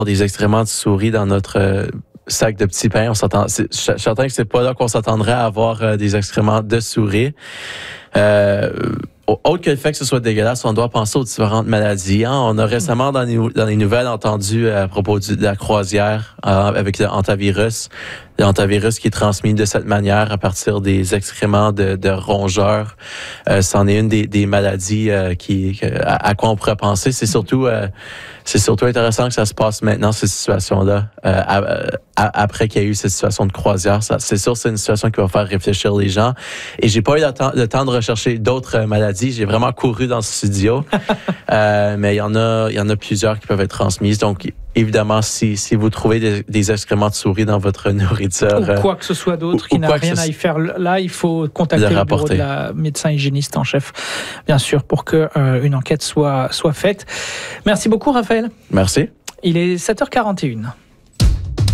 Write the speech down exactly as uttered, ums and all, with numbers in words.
des excréments de souris dans notre euh, sac de petits pains. On s'attend, c'est, je suis certain que c'est pas là qu'on s'attendrait à avoir euh, des excréments de souris. Euh, autre que le fait que ce soit dégueulasse, on doit penser aux différentes maladies. Hein? On a récemment dans les, dans les nouvelles entendu à propos du, de la croisière euh, avec le hantavirus. Le hantavirus qui est transmis de cette manière à partir des excréments de, de rongeurs. Euh, c'en est une des, des maladies euh, qui, à, à quoi on pourrait penser. C'est surtout, euh, c'est surtout intéressant que ça se passe maintenant, ces situations-là, euh, à, à, après qu'il y a eu cette situation de croisière. Ça, c'est sûr, c'est une situation qui va faire réfléchir les gens. Et j'ai pas eu le temps, le temps de rechercher d'autres maladies. J'ai vraiment couru dans le studio. euh, mais il y en a, il y en a plusieurs qui peuvent être transmises. Donc, évidemment, si, si vous trouvez des, des excréments de souris dans votre nourriture... Ou quoi que ce soit d'autre qui n'a rien à y faire là, il faut contacter le, le bureau de la médecin hygiéniste en chef, bien sûr, pour qu'une euh, enquête soit, soit faite. Merci beaucoup, Raphaël. Merci. Il est sept heures quarante et une.